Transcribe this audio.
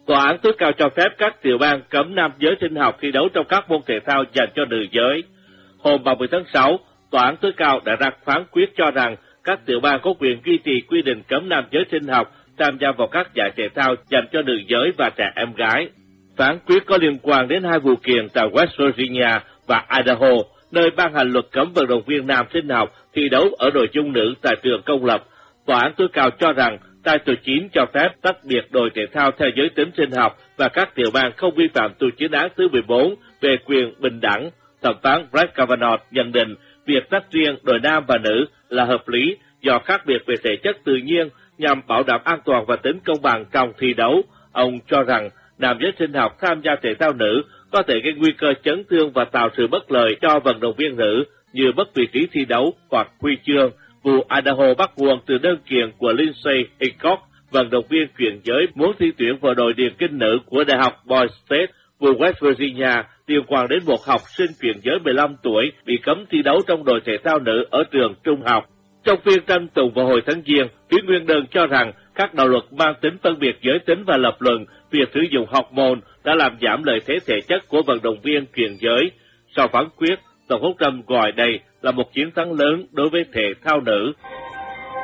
Tòa án tối cao cho phép các tiểu bang cấm nam giới sinh học thi đấu trong các môn thể thao dành cho nữ giới. Hôm 30 tháng 6, Tòa án tối cao đã ra phán quyết cho rằng các tiểu bang có quyền duy trì quy định cấm nam giới sinh học tham gia vào các giải thể thao dành cho nữ giới và trẻ em gái. Phán quyết có liên quan đến hai vụ kiện tại West Virginia và Idaho, nơi ban hành luật cấm vận động viên nam sinh học thi đấu ở đội chung nữ tại trường công lập. Tòa án tối cao cho rằng Title 9 cho phép tách biệt đội thể thao theo giới tính sinh học và các tiểu bang không vi phạm tu chính án thứ 14 về quyền bình đẳng. Thẩm phán Brett Kavanaugh nhận định việc tách riêng đội nam và nữ là hợp lý do khác biệt về thể chất tự nhiên nhằm bảo đảm an toàn và tính công bằng trong thi đấu. Ông cho rằng nam giới sinh học tham gia thể thao nữ có thể gây nguy cơ chấn thương và tạo sự bất lợi cho vận động viên nữ như mất vị trí thi đấu hoặc huy chương. Vụ Idaho bắt nguồn từ đơn kiện của Lindsay Hickok, vận động viên chuyển giới muốn thi tuyển vào đội điền kinh nữ của Đại học Boise State. Vụ West Virginia liên quan đến một học sinh chuyển giới 15 tuổi bị cấm thi đấu trong đội thể thao nữ ở trường trung học. Trong phiên tranh tụng vào hồi tháng Giêng, phía nguyên đơn cho rằng các đạo luật mang tính phân biệt giới tính và lập luận việc sử dụng hormone đã làm giảm lợi thế thể chất của vận động viên chuyển giới. Sau phán quyết, Tổng thống Trump gọi đây là một chiến thắng lớn đối với thể thao nữ.